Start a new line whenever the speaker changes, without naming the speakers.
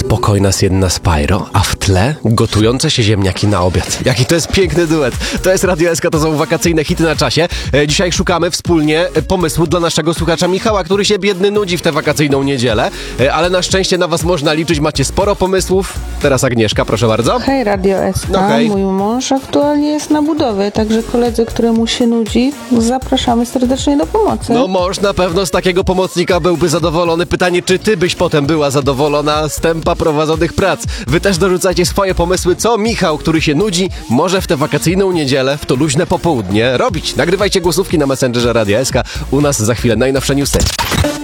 spokojna Sienna Spyro, a w tle gotujące się ziemniaki na obiad. Jaki to jest piękny duet. To jest Radio SK, to są wakacyjne hity na czasie. Dzisiaj szukamy wspólnie pomysłu dla naszego słuchacza Michała, który się biedny nudzi w tę wakacyjną niedzielę, ale na szczęście na was można liczyć, macie sporo pomysłów. Teraz Agnieszka, proszę bardzo.
Hej, Radio SK.
No hej.
Mój mąż aktualnie jest na budowie, także koledzy, któremu się nudzi, zapraszamy serdecznie do pomocy.
No mąż na pewno z takiego pomocnika byłby zadowolony. Pytanie, czy ty byś potem była zadowolona z tempa prowadzonych prac? Wy też dorzucajcie swoje pomysły, co Michał, który się nudzi, może w tę wakacyjną niedzielę, w to luźne popołudnie robić. Nagrywajcie głosówki na Messengerze Radia SK. U nas za chwilę najnowsze newsy.